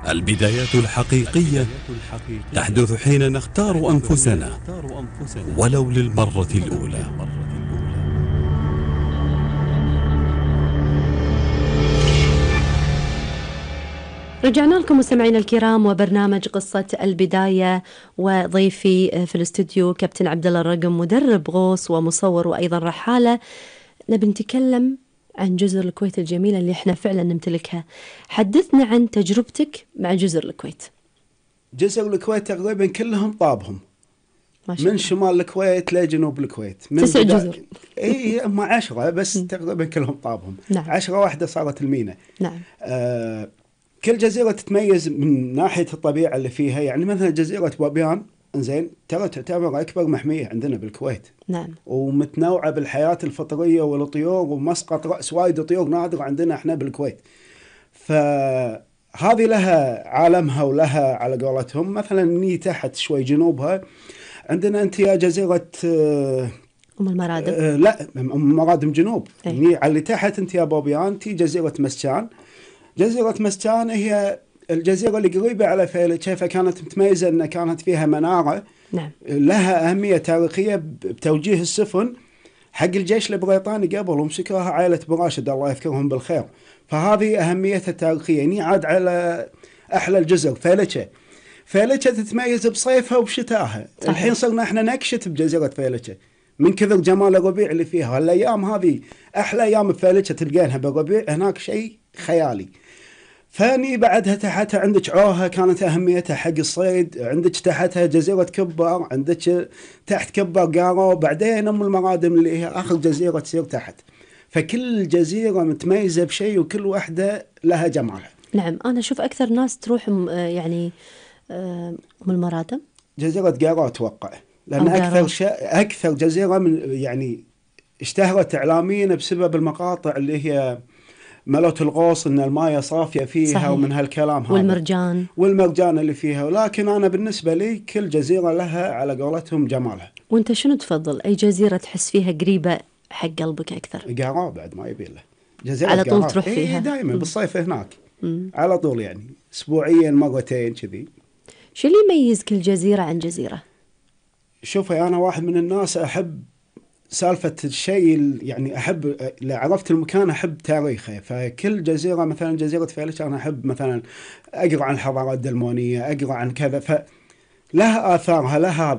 البدايات الحقيقية تحدث حين نختار أنفسنا ولو للمرة الأولى. رجعنا لكم مستمعينا الكرام وبرنامج قصة البداية، وضيفي في الاستوديو كابتن عبد الله الرقم، مدرب غوص ومصور وأيضا رحالة. نبي نتكلم عن جزر الكويت الجميلة اللي احنا فعلا نمتلكها. حدثنا عن تجربتك مع جزر الكويت. جزر الكويت تقريبا كلهم طابهم، ما شاء الله. من شمال الكويت لجنوب الكويت، من 9 جزر. اي هم 10 بس تقريبا كلهم طابهم. نعم. 10 واحدة صارت المينا. نعم. كل جزيرة تتميز من ناحية الطبيعة اللي فيها. يعني مثلا جزيرة بابيان انزين ترى تعتبر أكبر محمية عندنا بالكويت. نعم. ومتنوعة بالحياة الفطرية والطيور، ومسقط رأس وايد طيور نادرة عندنا احنا بالكويت. فهذه لها عالمها ولها على قولتهم. مثلا ني تحت شوي جنوبها عندنا انت يا جزيرة أم المرادم. لا أم المرادم جنوب. أي. ني على اللي تحت انت يا بابيان تي جزيرة مسجان. جزيرة مسجان هي الجزيرة اللي قريبة على فيلتشة، فكانت متميزة أن كانت فيها منارة. نعم. لها أهمية تاريخية بتوجيه السفن حق الجيش البريطاني قبل، ومسكوها عائلة براشد الله يذكرهم بالخير. فهذه أهميتها التاريخية. يعني عاد على أحلى الجزر فيلتشة. فيلتشة تتميز بصيفها وبشتاها. الحين صرنا احنا نكشت بجزيرة فيلتشة من كثر جمال الربيع اللي فيها. الأيام هذه أحلى أيام بفيلتشة تلقينها بالربيع، هناك شيء خيالي. ثاني بعدها تحتها عندك عوها كانت أهميتها حق الصيد. عندك تحتها جزيرة كبار، عندك تحت كبار قارو، بعدين أم المرادم اللي هي آخر جزيرة تصير تحت. فكل جزيرة متميزة بشيء وكل واحدة لها جمالها. نعم. أنا أشوف أكثر ناس تروح يعني أم المرادم، جزيرة قارو أتوقع، لأن أكثر جزيرة من يعني اشتهرت إعلاميا بسبب المقاطع اللي هي ملوت الغوص ان المايه صافيه فيها. صحيح. ومن هالكلام هذا والمرجان اللي فيها. ولكن انا بالنسبه لي كل جزيره لها على قولتهم جمالها. وانت شنو تفضل؟ اي جزيره تحس فيها قريبه حق قلبك اكثر؟ قارو بعد ما يبي له. جزيره على طول تروح فيها دائما بالصيف هناك. على طول يعني اسبوعيا مرتين كذي. شو اللي يميز كل جزيره عن جزيره؟ شوفي انا واحد من الناس احب سالفة الشيء، يعني أحب إذا عرفت المكان أحب تاريخه. فكل جزيرة مثلا جزيرة فيلتشة أنا أحب مثلا أقرأ عن الحضارة الدلمونية، أقرأ عن كذا، فلها آثارها لها